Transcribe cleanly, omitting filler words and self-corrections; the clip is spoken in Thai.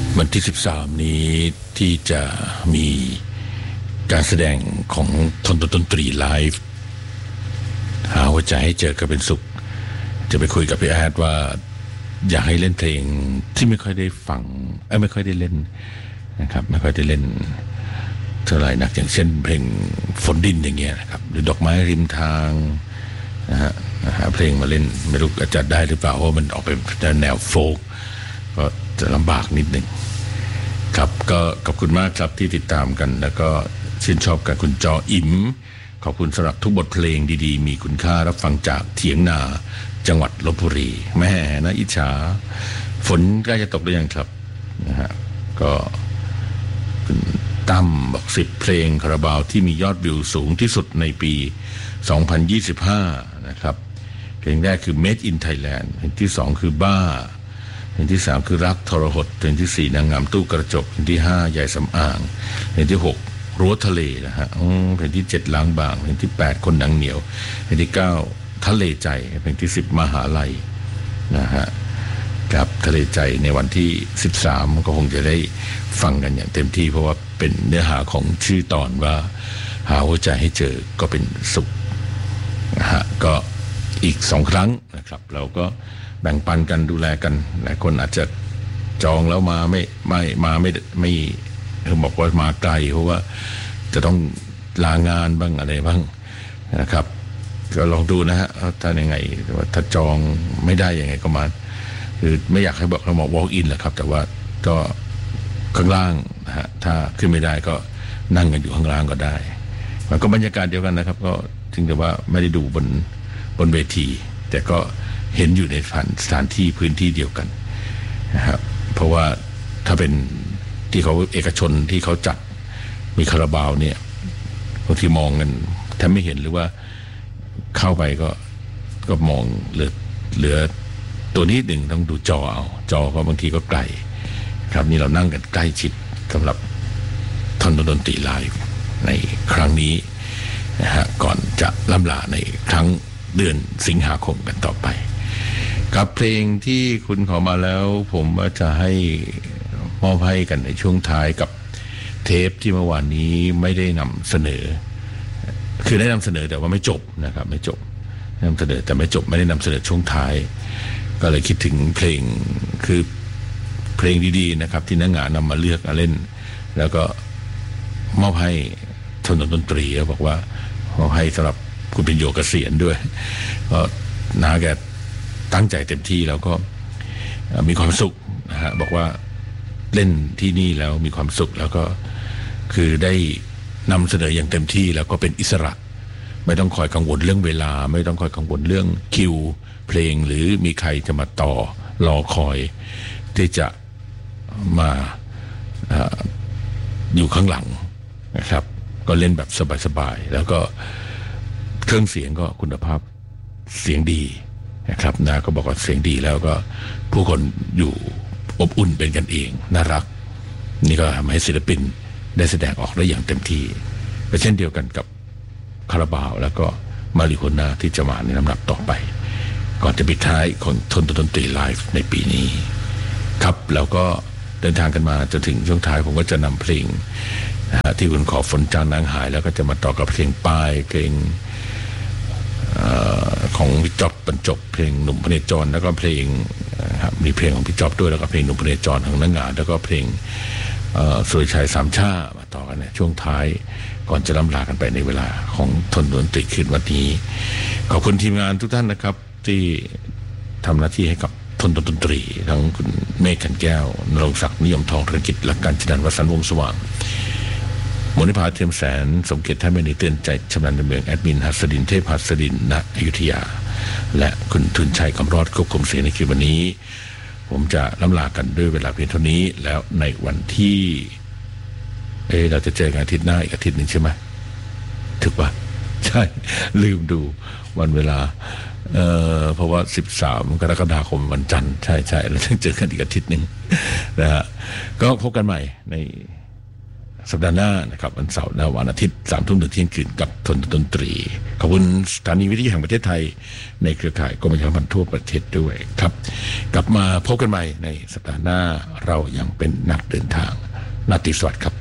วันที่13นี้ที่จะมีการแสดงของทนดนตรีไลฟ์หาหัวใจให้เจอก็เป็นสุขจะไปคุยกับพี่แอดว่าอยากให้เล่นเพลงที่ไม่ค่อยได้ฟังไม่ค่อยได้เล่นนะครับไม่ค่อยได้เล่นเท่าไหร่นักอย่างเช่นเพลงฝนดินอย่างเงี้ยนะครับหรือดอกไม้ริมทางนะฮะหาเพลงมาเล่นไม่รู้จะได้หรือเปล่าเพราะมันออกไปแนวโฟล์กก็จะลำบากนิดหนึ่งครับก็ขอบคุณมากครับที่ติดตามกันแล้วก็ชื่นชอบกับคุณจออิ๋มขอบคุณสำหรับทุกบทเพลงดีๆมีคุณค่ารับฟังจากเถียงนาจังหวัดลพบุรีแม่นะอิจฉาฝนใกล้จะตกหรือยังครับนะฮะก็คุณตั้มบอก10เพลงคาราบาวที่มียอดวิวสูงที่สุดในปี2025นะครับเพลงแรกคือ Made in Thailand เพลงที่2คือบ้าเพลงที่3คือรักทรหดเพลงที่4นางงามตู้กระจกเพลงที่5ใหญ่สำอางเพลงที่6รั้วทะเลนะฮะเพลงที่7ล้างบางเพลงที่8คนหนังเหนียวเพลงที่9ทะเลใจเพลงที่10มหาลัยนะฮะกับทะเลใจในวันที่13ก็คงจะได้ฟังกันอย่างเต็มที่เพราะว่าเป็นเนื้อหาของชื่อตอนว่าหาหัวใจให้เจอก็เป็นสุขนะฮะก็อีก2ครั้งนะครับเราก็แบ่งปันกันดูแลกันหลายคนอาจจะจองแล้วมาไม่บอกว่ามาไกลเพราะว่าจะต้องลางานบ้างอะไรบ้างนะครับก็ลองดูนะฮะถ้ายังไงถ้าจองไม่ได้ยังไงก็มาคือไม่อยากให้บอกเราบอก walk in แหละครับแต่ว่าก็ข้างล่างนะฮะถ้าขึ้นไม่ได้ก็นั่งกันอยู่ข้างล่างก็ได้มันก็บรรยากาศเดียวกันนะครับก็ถึงแต่ว่าไม่ได้ดูบนเวทีแต่ก็เห็นอยู่ในสถานที่พื้นที่เดียวกันนะครับเพราะว่าถ้าเป็นที่เขาเอกชนที่เขาจัดมีคาราบาวเนี่ยบางทีมองกันแทบไม่เห็นหรือว่าเข้าไปก็มองเหลือตัวนี้หนึ่งต้องดูจอเอาจอก็บางทีก็ไกลครับนี่เรานั่งกันใกล้ชิดสำหรับทนดนตรีไลฟ์ในครั้งนี้นะฮะก่อนจะล่ำลาในครั้งเดือนสิงหาคมกันต่อไปกับเพลงที่คุณขอมาแล้วผมว่าจะให้มอบให้กันในช่วงท้ายกับเทปที่เมื่อวานนี้ไม่ได้นำเสนอคือได้นำเสนอแต่ว่าไม่จบนะครับไม่จบนำเสนอแต่ไม่จบไม่ได้นำเสนอช่วงท้ายก็เลยคิดถึงเพลงคือเพลงดีๆนะครับที่นักงานนำมาเลือกมาเล่นแล้วก็มอบให้ทนดนตรีแล้วบอกว่ามอบให้สำหรับคุณเป็นโยเกษียณด้วยก็น้าแกตั้งใจเต็มที่แล้วก็มีความสุขนะฮะบอกว่าเล่นที่นี่แล้วมีความสุขแล้วก็คือได้นำเสนออย่างเต็มที่แล้วก็เป็นอิสระไม่ต้องคอยกังวลเรื่องเวลาไม่ต้องคอยกังวลเรื่องคิวเพลงหรือมีใครจะมาต่อรอคอยที่จะมาอยู่ข้างหลังนะครับก็เล่นแบบสบายๆแล้วก็เครื่องเสียงก็คุณภาพเสียงดีนะครับนะก็บอกว่าเสียงดีแล้วก็ผู้คนอยู่อบอุ่นเป็นกันเองน่ารักนี่ก็ทำให้ศิลปินได้แสดงออกได้อย่างเต็มที่ก็เช่นเดียวกันกับคาราบาวแล้วก็มาริโฮน่าที่จะมาในลำดับต่อไปก่อนจะปิดท้ายของทนดนตรีไลฟ์ในปีนี้ครับแล้วก็เดินทางกันมาจนถึงช่วงท้ายผมก็จะนำเพลงนะฮะที่คุณขอฝนจางนางหายแล้วก็จะมาต่อกับเพลงป้ายเพลงของพี่จ๊อบบรรจบเพลงหนุ่มพเนจรแล้วก็เพลงมีเพลงของพี่จ๊อบด้วยแล้วก็เพลงหนุ่มพเนจรของนักงานแล้วก็เพลงสุริชัยสามชามาต่อกันเนี่ยช่วงท้ายก่อนจะล่ำลากันไปในเวลาของทนดนตรีคืนวันนี้ขอบคุณทีมงานทุกท่านนะครับที่ทำหน้าที่ให้กับทนดนตรีทั้งคุณเมฆขันแก้วนรงศักดิ์นิยมทองธนกิจและการจนันท์วสันต์วงศ์สว่างมณิภาเทียมแสนสมเกียรติท่านไม่ได้เตือนใจชำนาญในเมืองแอดมินหัสดินเทพหัสดินณอยุธยาและคุณทุนชัยคำรอดควบคุมเสียงในคืนวันนี้ผมจะล่ำลากันด้วยเวลาเพียงเท่านี้แล้วในวันที่เราจะเจอกันอาทิตย์หน้าอีกอาทิตย์หนึ่งใช่ไหมถูกปะใช่ลืมดูวันเวลาเพราะว่า13กรกฎาคมวันจันทร์ใช่แล้วจะเจอกันอีกอาทิตย์หนึ่งนะฮะก็พบกันใหม่ในสัปดาห์หน้านะครับวันเสาร์และวันอาทิตย์3 ทุ่มถึงเที่ยงคืนกับทนดนตรีขอบคุณสถานีวิทยุแห่งประเทศไทยในเครือข่ายกรมประชาสัมพันธ์ทั่วประเทศด้วยครับกลับมาพบกันใหม่ในสัปดาห์หน้าเรายังเป็นนักเดินทางราตรีสวัสดิ์ครับ